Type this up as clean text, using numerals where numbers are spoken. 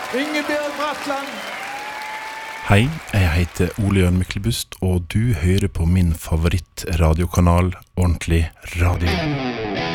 Ingebjørg Bratland. Hei, jeg heter Ole Jørn Myklebust, og du hører på min favorittradiokanal, Ordentlig Radio.